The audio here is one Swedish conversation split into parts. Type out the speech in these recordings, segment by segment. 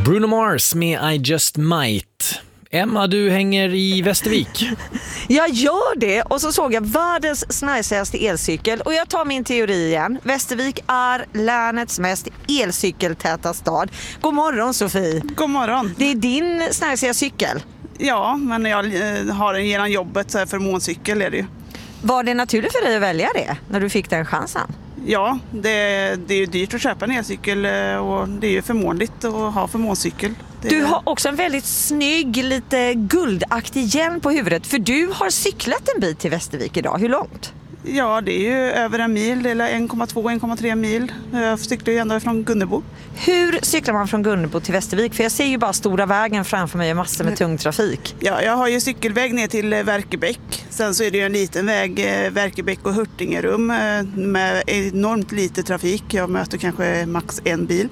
Bruno Mars med I Just Might. Emma, du hänger i Västervik. Jag gör det, och så såg jag världens snajsigaste elcykel. Och jag tar min teori igen. Västervik är länets mest elcykeltäta stad. God morgon, Sofie. God morgon. Det är din snajsiga cykel. Ja, men jag har den genom jobbet, så här förmånscykel är det ju. Var det naturligt för dig att välja det när du fick den chansen? Ja, det är ju dyrt att köpa en elcykel och det är ju förmånligt att ha förmånscykel. Du har också en väldigt snygg, lite guldaktig hjälm på huvudet, för du har cyklat en bit till Västervik idag. Hur långt? Ja, det är ju över en mil, eller 1,2-1,3 mil. Jag cyklar ju ända från Gunnebo. Hur cyklar man från Gunnebo till Västervik? För jag ser ju bara stora vägen framför mig och massor med tung trafik. Ja, jag har ju cykelväg ner till Verkebäck. Sen så är det ju en liten väg, Verkebäck och Hurtingerum, med enormt lite trafik. Jag möter kanske max en bil.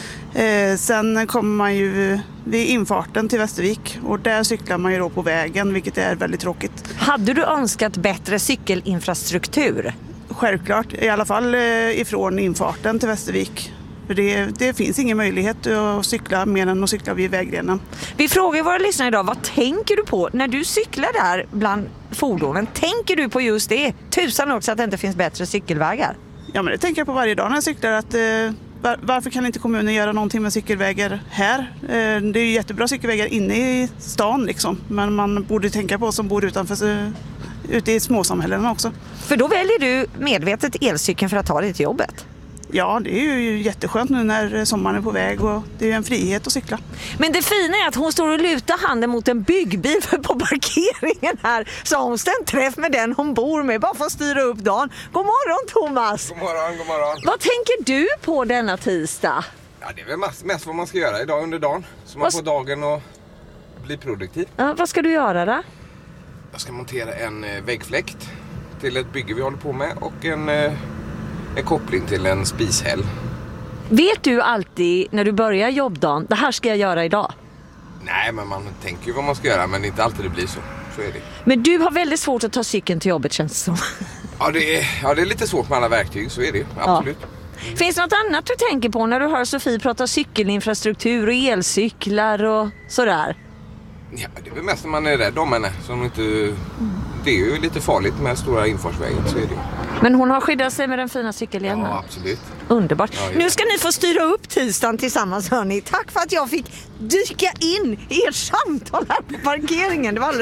Sen kommer man ju vid infarten till Västervik och där cyklar man ju då på vägen, vilket är väldigt tråkigt. Hade du önskat bättre cykelinfrastruktur? Självklart, i alla fall ifrån infarten till Västervik. För det finns ingen möjlighet att cykla mer än att cykla vid vägrenen. Vi frågar våra lyssnare idag, vad tänker du på när du cyklar där bland fordonen? Tänker du på just det? Tusan också att det inte finns bättre cykelvägar. Ja, men det tänker jag på varje dag när jag cyklar, att varför kan inte kommunen göra någonting med cykelvägar här? Det är ju jättebra cykelvägar inne i stan liksom, men man borde tänka på som bor ute i småsamhällen också. För då väljer du medvetet elcykeln för att ta dig till jobbet? Ja, det är ju jätteskönt nu när sommaren är på väg och det är ju en frihet att cykla. Men det fina är att hon står och lutar handen mot en byggbil på parkeringen här. Så hon stämmer träff med den hon bor med, bara för att styra upp dagen. God morgon, Thomas! God morgon, god morgon. Vad tänker du på denna tisdag? Ja, det är väl mest vad man ska göra idag under dagen. Så man får dagen att bli produktiv. Ja, vad ska du göra då? Jag ska montera en väggfläkt till ett bygge vi håller på med och en koppling till en spishäll. Vet du alltid när du börjar jobbdagen, det här ska jag göra idag? Nej, men man tänker ju vad man ska göra, men inte alltid det blir så. Så är det. Men du har väldigt svårt att ta cykeln till jobbet, känns det som. Ja, det är lite svårt med alla verktyg, så är det absolut. Ja. Finns det något annat du tänker på när du hör Sofie prata cykelinfrastruktur och elcyklar och sådär? Ja, det är väl mest när man är rädd om henne. Det är ju lite farligt med stora infartsvägen, så är det. Men hon har skyddat sig med den fina cykelhjälmen. Ja, absolut. Underbart. Ja, nu ska ni få styra upp tisdagen tillsammans, hörni. Tack för att jag fick dyka in i ert samtal här på parkeringen. Det var